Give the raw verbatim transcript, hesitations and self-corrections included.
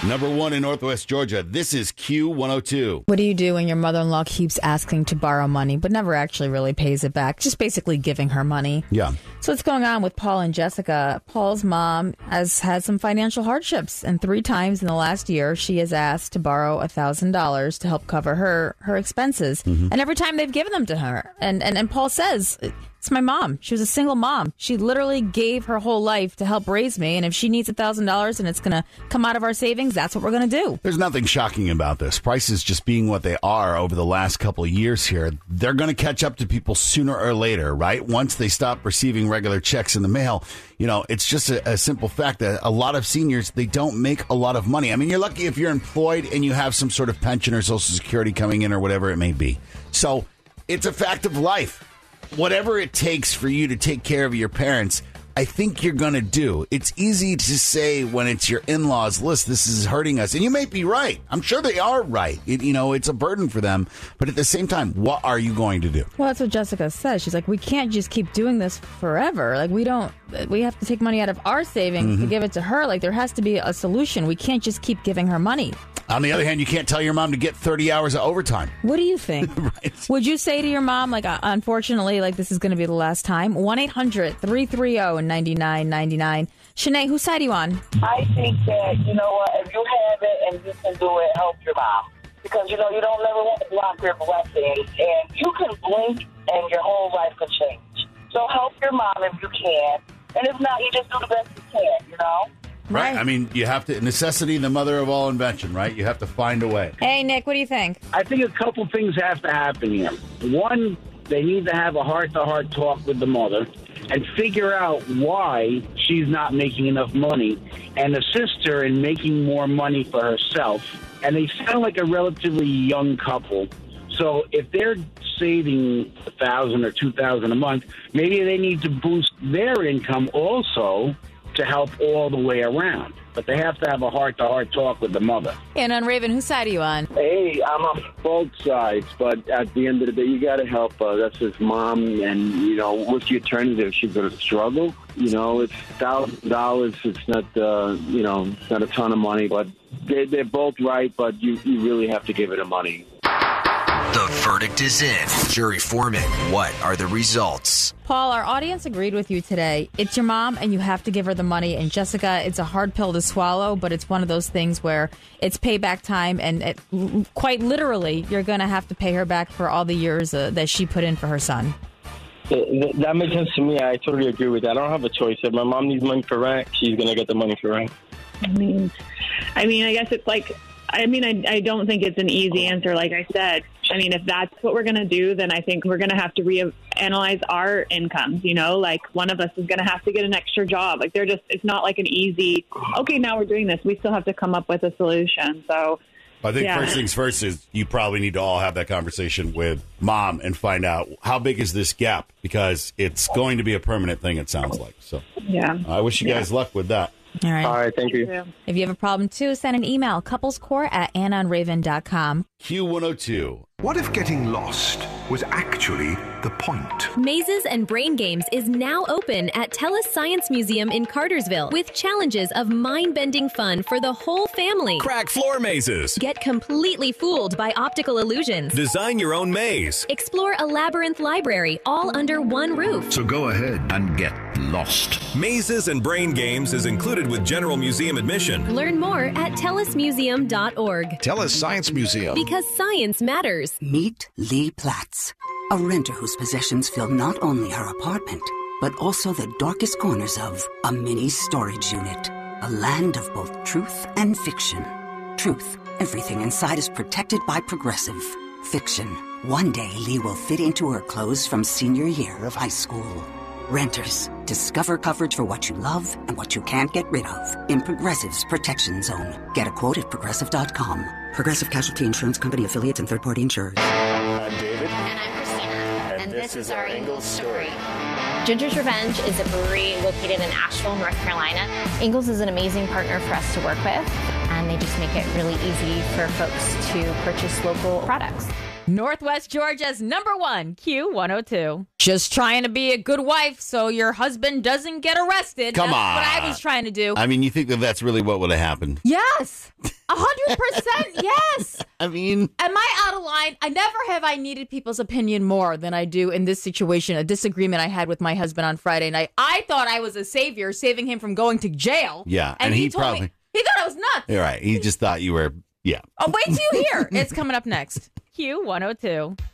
Number one in Northwest Georgia. This is Q one oh two. What do you do when your mother-in-law keeps asking to borrow money, but never actually really pays it back? Just basically giving her money. Yeah. So what's going on with Paul and Jessica? Paul's mom has had some financial hardships, and three times in the last year, she has asked to borrow one thousand dollars to help cover her, her expenses. Mm-hmm. And every time they've given them to her. And, and, and Paul says, it's my mom. She was a single mom. She literally gave her whole life to help raise me. And if she needs one thousand dollars and it's going to come out of our savings, that's what we're going to do. There's nothing shocking about this. Prices just being what they are over the last couple of years here, they're going to catch up to people sooner or later, right? Once they stop receiving regular checks in the mail, you know, it's just a, a simple fact that a lot of seniors, they don't make a lot of money. I mean, you're lucky if you're employed and you have some sort of pension or Social Security coming in or whatever it may be. So it's a fact of life. Whatever it takes for you to take care of your parents, I think you're going to do. It's easy to say when it's your in-laws, list, this is hurting us. And you may be right. I'm sure they are right. It, you know, it's a burden for them. But at the same time, what are you going to do? Well, that's what Jessica says. She's like, we can't just keep doing this forever. Like, we don't, we have to take money out of our savings mm-hmm. to give it to her. Like, there has to be a solution. We can't just keep giving her money. On the other hand, you can't tell your mom to get thirty hours of overtime. What do you think? Right. Would you say to your mom, like, uh, unfortunately, like, this is going to be the last time? one eight hundred three three zero nine nine nine nine. Shanae, whose side are you on? I think that, you know what, if you have it and you can do it, help your mom. Because, you know, you don't never want to block their blessings. And you can blink and your whole life could change. So help your mom if you can. And if not, you just do the best you can, you know? Right. right. I mean, you have to, necessity, the mother of all invention, right? You have to find a way. Hey, Nick, what do you think? I think a couple things have to happen here. One, they need to have a heart-to-heart talk with the mother and figure out why she's not making enough money and assist her in making more money for herself. And they sound like a relatively young couple. So if they're saving a thousand or two thousand a month, maybe they need to boost their income also to help all the way around. But they have to have a heart-to-heart talk with the mother. And on Raven, whose side are you on? Hey, I'm on both sides, but at the end of the day, you got to help her. That's his mom, and, you know, what's the alternative? She's going to struggle? You know, it's one thousand dollars. It's not, uh, you know, it's not a ton of money, but they, they're both right, but you, you really have to give her the money. The verdict is in. Jury foreman, what are the results? Paul, our audience agreed with you today. It's your mom, and you have to give her the money. And Jessica, it's a hard pill to swallow, but it's one of those things where it's payback time, and it, quite literally, you're going to have to pay her back for all the years uh, that she put in for her son. That makes sense to me. I totally agree with that. I don't have a choice. If my mom needs money for rent, she's going to get the money for rent. I mean, I mean, I guess it's like, I mean, I, I don't think it's an easy answer, like I said. I mean, if that's what we're going to do, then I think we're going to have to reanalyze our incomes, you know, like one of us is going to have to get an extra job. Like they're just, it's not like an easy, okay, now we're doing this. We still have to come up with a solution. So I think yeah. first things first is you probably need to all have that conversation with mom and find out how big is this gap, because it's going to be a permanent thing, it sounds like. So yeah, I wish you guys yeah. luck with that. All right. All right, thank you. If you have a problem, too, send an email, couplescore at anna and raven dot com. Q one oh two. What if getting lost was actually the point? Mazes and Brain Games is now open at TELUS Science Museum in Cartersville with challenges of mind-bending fun for the whole family. Crack floor mazes. Get completely fooled by optical illusions. Design your own maze. Explore a labyrinth library all under one roof. So go ahead and get lost. Mazes and Brain Games is included with general museum admission. Learn more at telus museum dot org. TELUS Science Museum. Because science matters. Meet Lee Platts, a renter whose possessions fill not only her apartment, but also the darkest corners of a mini storage unit. A land of both truth and fiction. Truth, everything inside is protected by Progressive. Fiction, one day Lee will fit into her clothes from senior year of high school. Renters, discover coverage for what you love and what you can't get rid of in Progressive's Protection Zone. Get a quote at progressive dot com. Progressive Casualty Insurance Company affiliates and third-party insurers. I'm David. And I'm Christina. And, and this, this is our Ingles story. Ginger's Revenge is a brewery located in Asheville, North Carolina. Ingles is an amazing partner for us to work with, and they just make it really easy for folks to purchase local products. Northwest Georgia's number one, Q one oh two. Just trying to be a good wife so your husband doesn't get arrested. Come That's on. what I was trying to do. I mean, you think that that's really what would have happened? Yes. A hundred percent, yes. I mean, am I out of line? I never have I needed people's opinion more than I do in this situation. A disagreement I had with my husband on Friday night. I thought I was a savior, saving him from going to jail. Yeah, and, and he, he told probably- me he thought I was nuts. You're right. He just thought you were, yeah. Oh, wait till you hear. It's coming up next. Q one oh two.